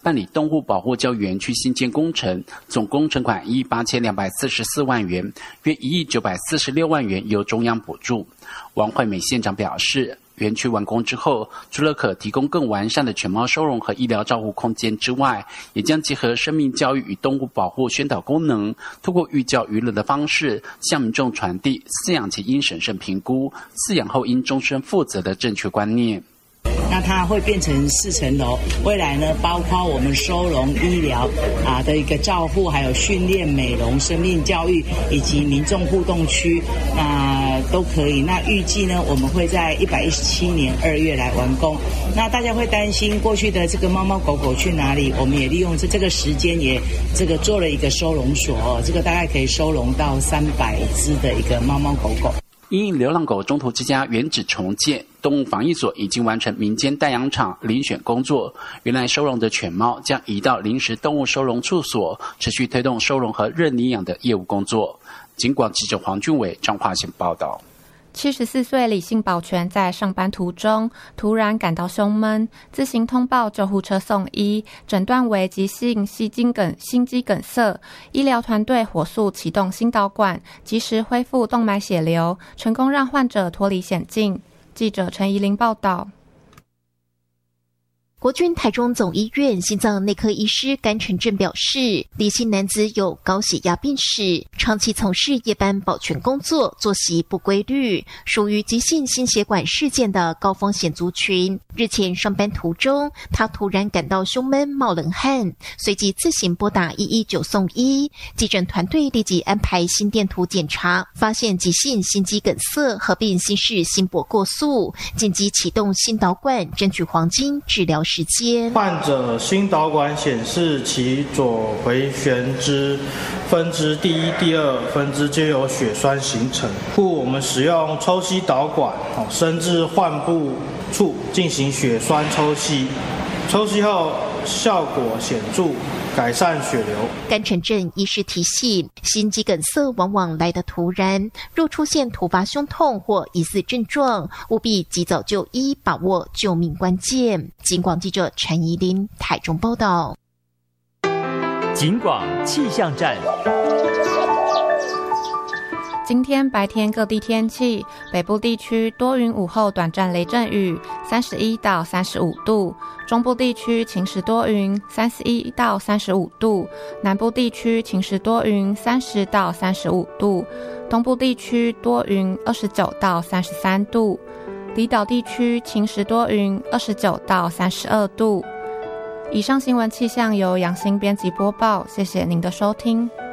办理动物保护教育园区新建工程，总工程款1亿8244万元，约1亿946万元由中央补助。王惠美县长表示，园区完工之后，除了可提供更完善的犬猫收容和医疗照护空间之外，也将结合生命教育与动物保护宣导功能，透过寓教于乐的方式，向民众传递饲养前应审慎评估，饲养后应终身负责的正确观念。 那它会变成4层楼，未来呢，包括我们收容、医疗的一个照护，还有训练、美容、生命教育以及民众互动区，都可以。那预计呢，我们会在117年2月来完工。那大家会担心过去的这个猫猫狗狗去哪里？我们也利用这个时间，也这个做了一个收容所，这个大概可以收容到300只的一个猫猫狗狗。 因应流浪狗中途之家原址重建，动物防疫所已经完成民间代养场遴选工作。原来收容的犬猫将移到临时动物收容处所，持续推动收容和认领养的业务工作。警广记者黄俊伟彰化县报道。 74岁李姓保全在上班途中突然感到胸闷，自行通报救护车送医，诊断为急性心肌梗塞。医疗团队火速启动心导管，及时恢复动脉血流，成功让患者脱离险境。记者陈怡玲报道。 国军台中总医院心脏内科医师甘承正表示，李姓男子有高血压病史，长期从事夜班保全工作，作息不规律，属于急性心血管事件的高风险族群。日前上班途中，他突然感到胸闷冒冷汗，随即自行拨打119送医。急诊团队立即安排心电图检查，发现急性心肌梗塞合并心室心搏过速，紧急启动心导管，争取黄金治疗时间。 患者心导管显示其左回旋支分支第一、第二分支皆有血栓形成，故我们使用抽吸导管伸至患部处进行血栓抽吸，抽吸后效果显著，改善血流。 甘承正医师提醒，心肌梗塞往往来得突然，若出现突发胸痛或疑似症状，务必及早就医，把握救命关键。警广记者陈怡琳台中报道。 警广气象站。 今天白天各地天气，北部地区多云，午后短暂雷阵雨，31到35度；中部地区晴时多云，31到35度；南部地区晴时多云，30到35度；东部地区多云，29到33度；离岛地区晴时多云，29到32度。以上新闻气象由杨欣编辑播报，谢谢您的收听。